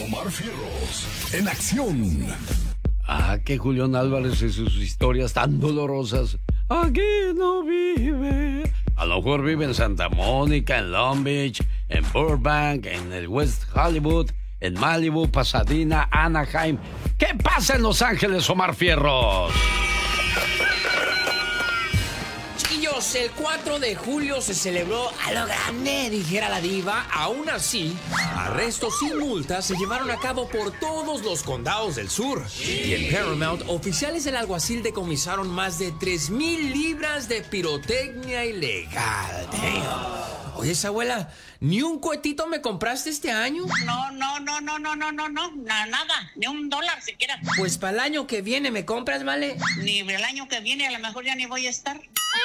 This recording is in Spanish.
Omar Fierros, en acción. Que Julián Álvarez y sus historias tan dolorosas. Aquí no vive. A lo mejor vive en Santa Mónica, en Long Beach, en Burbank, en el West Hollywood, en Malibu, Pasadena, Anaheim. ¿Qué pasa en Los Ángeles, Omar Fierros? Chiquillos, el 4 de julio se celebró a lo grande, dijera la diva. Aún así, arrestos y multas se llevaron a cabo por todos los condados del sur. Y en Paramount, oficiales del alguacil decomisaron más de 3,000 libras de pirotecnia ilegal. Damn. Oye, esa abuela, ¿ni un cohetito me compraste este año? No, nada, ni $1 siquiera. Pues para el año que viene me compras, ¿vale? Ni el año que viene, a lo mejor ya ni voy a estar.